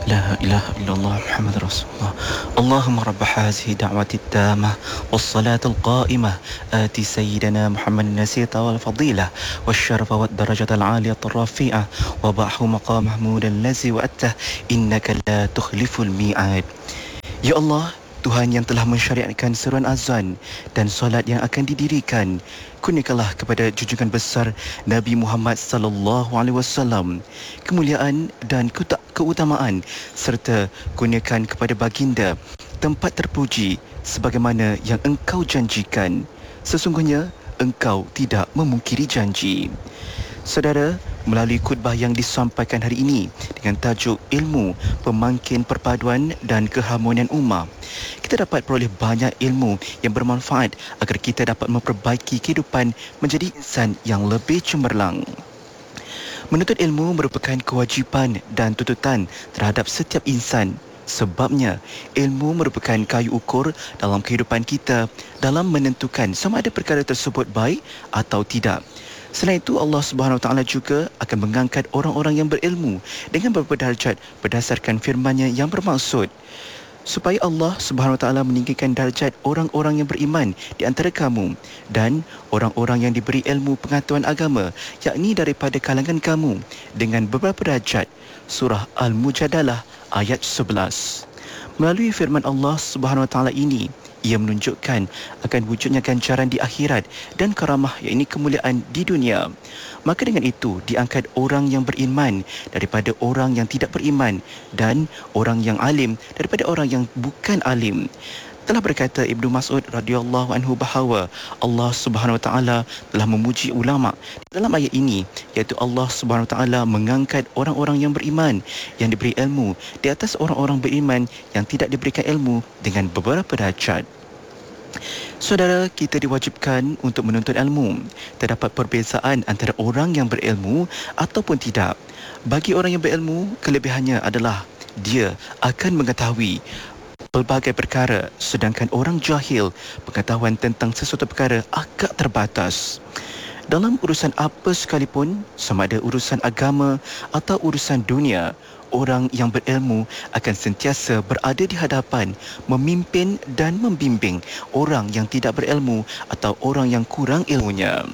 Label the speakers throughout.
Speaker 1: لا إله إلا الله محمد رسول الله. اللهم رب هذه دعوة التامة والصلاة القائمة آتي سيدنا محمد النسيط والفضيلة والشرف والدرجة العالية الرفيعة وبعه مقام محمود الذي وأته إنك لا تخلف الميعاد. Ya Allah, Tuhan yang telah mensyariatkan seruan azan dan solat yang akan didirikan, kurniakanlah kepada junjungan besar Nabi Muhammad sallallahu alaihi wasallam kemuliaan dan keutamaan, serta kurniakan kepada baginda tempat terpuji sebagaimana yang engkau janjikan. Sesungguhnya engkau tidak memungkiri janji. Saudara, melalui khutbah yang disampaikan hari ini dengan tajuk ilmu, pemangkin perpaduan dan keharmonian ummah, kita dapat peroleh banyak ilmu yang bermanfaat agar kita dapat memperbaiki kehidupan menjadi insan yang lebih cemerlang. Menuntut ilmu merupakan kewajipan dan tuntutan terhadap setiap insan. Sebabnya, ilmu merupakan kayu ukur dalam kehidupan kita dalam menentukan sama ada perkara tersebut baik atau tidak. Selain itu, Allah Subhanahu Wa Taala juga akan mengangkat orang-orang yang berilmu dengan beberapa darjat berdasarkan firman-Nya yang bermaksud supaya Allah Subhanahu Wa Taala meninggikan darjat orang-orang yang beriman di antara kamu dan orang-orang yang diberi ilmu pengetahuan agama, yakni daripada kalangan kamu, dengan beberapa darjat. Surah Al-Mujadalah ayat 11. Melalui firman Allah Subhanahu Wa Taala ini, ia menunjukkan akan wujudnya ganjaran di akhirat dan karamah, yakni kemuliaan di dunia. Maka dengan itu diangkat orang yang beriman daripada orang yang tidak beriman dan orang yang alim daripada orang yang bukan alim. Telah berkata Ibnu Mas'ud radhiyallahu anhu bahawa Allah Subhanahu Wa Taala telah memuji ulama dalam ayat ini, iaitu Allah Subhanahu Wa Taala mengangkat orang-orang yang beriman yang diberi ilmu di atas orang-orang beriman yang tidak diberikan ilmu dengan beberapa darjat. Saudara, kita diwajibkan untuk menuntut ilmu. Terdapat perbezaan antara orang yang berilmu ataupun tidak. Bagi orang yang berilmu, kelebihannya adalah dia akan mengetahui pelbagai perkara, sedangkan orang jahil, pengetahuan tentang sesuatu perkara agak terbatas. Dalam urusan apa sekalipun, sama ada urusan agama atau urusan dunia, orang yang berilmu akan sentiasa berada di hadapan, memimpin dan membimbing orang yang tidak berilmu atau orang yang kurang ilmunya.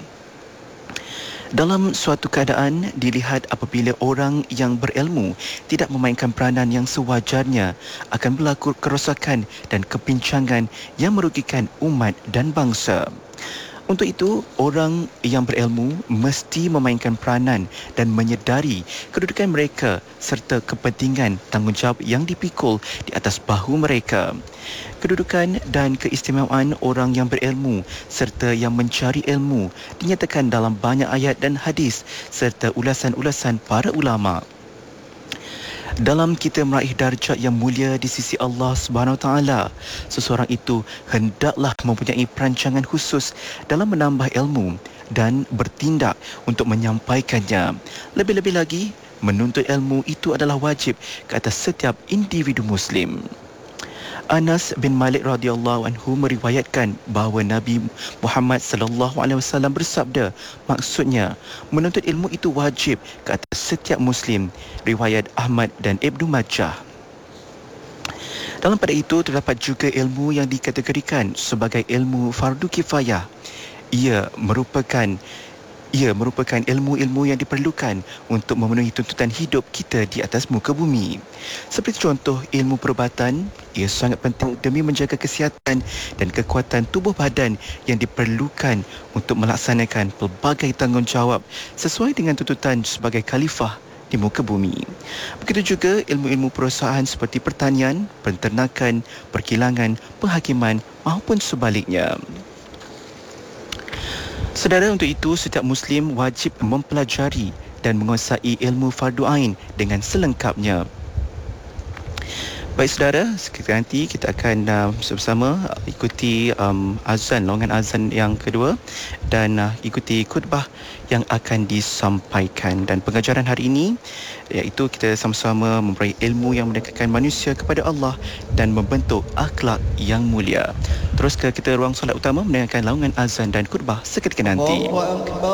Speaker 1: Dalam suatu keadaan, dilihat apabila orang yang berilmu tidak memainkan peranan yang sewajarnya, akan berlaku kerosakan dan kepincangan yang merugikan umat dan bangsa. Untuk itu, orang yang berilmu mesti memainkan peranan dan menyedari kedudukan mereka serta kepentingan tanggungjawab yang dipikul di atas bahu mereka. Kedudukan dan keistimewaan orang yang berilmu serta yang mencari ilmu dinyatakan dalam banyak ayat dan hadis serta ulasan-ulasan para ulama. Dalam kita meraih darjat yang mulia di sisi Allah Subhanahu Wa Taala, seseorang itu hendaklah mempunyai perancangan khusus dalam menambah ilmu dan bertindak untuk menyampaikannya. Lebih-lebih lagi, menuntut ilmu itu adalah wajib ke atas setiap individu Muslim. Anas bin Malik radhiyallahu anhu meriwayatkan bahawa Nabi Muhammad sallallahu alaihi wasallam bersabda, maksudnya menuntut ilmu itu wajib ke atas setiap Muslim. Riwayat Ahmad dan Ibnu Majah. Dalam pada itu terdapat juga ilmu yang dikategorikan sebagai ilmu fardu kifayah. Ia merupakan ilmu-ilmu yang diperlukan untuk memenuhi tuntutan hidup kita di atas muka bumi. Seperti contoh ilmu perubatan, ia sangat penting demi menjaga kesihatan dan kekuatan tubuh badan yang diperlukan untuk melaksanakan pelbagai tanggungjawab sesuai dengan tuntutan sebagai khalifah di muka bumi. Begitu juga ilmu-ilmu perusahaan seperti pertanian, penternakan, perkilangan, penghakiman maupun sebaliknya. Saudara, untuk itu setiap Muslim wajib mempelajari dan menguasai ilmu fardu ain dengan selengkapnya. Baik saudara, sekali nanti kita akan bersama ikuti azan, longan azan yang kedua dan ikuti khutbah yang akan disampaikan. Dan pengajaran hari ini iaitu kita sama-sama mempelajari ilmu yang mendekatkan manusia kepada Allah dan membentuk akhlak yang mulia. Terus ke kita ruang solat utama mendengarkan laungan azan dan khutbah seketika nanti.